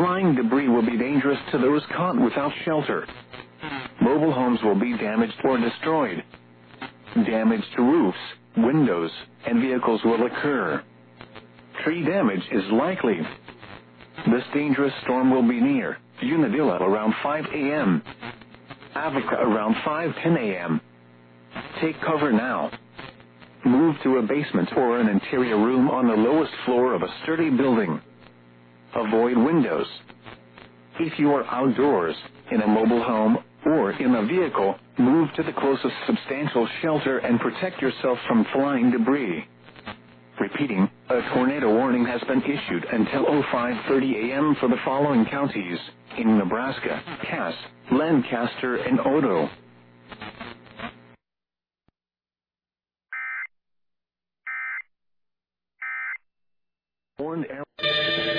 Flying debris will be dangerous to those caught without shelter. Mobile homes will be damaged or destroyed. Damage to roofs, windows, and vehicles will occur. Tree damage is likely. This dangerous storm will be near Unadilla around 5 a.m. Avoca around 5:10 a.m. Take cover now. Move to a basement or an interior room on the lowest floor of a sturdy building. Avoid windows. If you are outdoors, in a mobile home, or in a vehicle, move to the closest substantial shelter and protect yourself from flying debris. Repeating, a tornado warning has been issued until 05:30 a.m. for the following counties in Nebraska: Cass, Lancaster, and Odo.